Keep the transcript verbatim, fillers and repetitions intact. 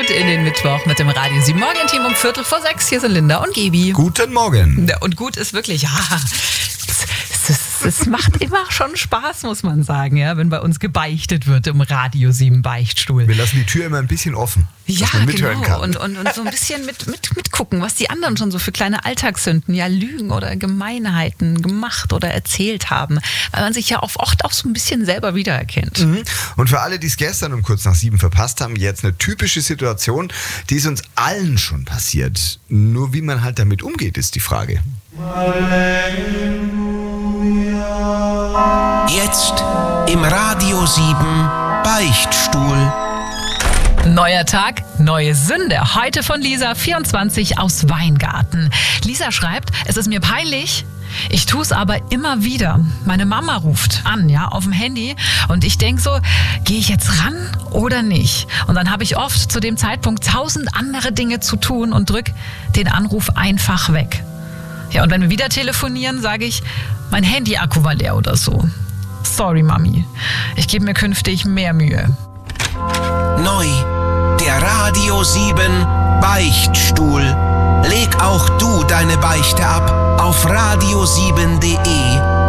Start in den Mittwoch mit dem Radio sieben Morgen-Team um Viertel vor sechs. Hier sind Linda und Gebi. Guten Morgen. Und gut ist wirklich, ja, es macht immer schon Spaß, muss man sagen, ja, wenn bei uns gebeichtet wird im Radio sieben Beichtstuhl. Wir lassen die Tür immer ein bisschen offen, ja, dass man mithören genau. kann. Und, und, und so ein bisschen mit, mit, mitgucken, was die anderen schon so für kleine Alltagssünden, ja, Lügen oder Gemeinheiten gemacht oder erzählt haben, weil man sich ja oft auch so ein bisschen selber wiedererkennt. Mhm. Und für alle, die es gestern um kurz nach sieben verpasst haben, jetzt eine typische Situation, die ist uns allen schon passiert. Nur wie man halt damit umgeht, ist die Frage. Jetzt im Radio sieben Beichtstuhl. Neuer Tag, neue Sünde. Heute von Lisa, vierundzwanzig, aus Weingarten. Lisa schreibt, es ist mir peinlich, ich tue es aber immer wieder. Meine Mama ruft an, ja, auf dem Handy und ich denke so, gehe ich jetzt ran oder nicht? Und dann habe ich oft zu dem Zeitpunkt tausend andere Dinge zu tun und drück den Anruf einfach weg. Ja, und wenn wir wieder telefonieren, sage ich, mein Handy-Akku war leer oder so. Sorry, Mami. Ich gebe mir künftig mehr Mühe. Neu, der Radio sieben Beichtstuhl. Leg auch du deine Beichte ab auf radio sieben punkt de.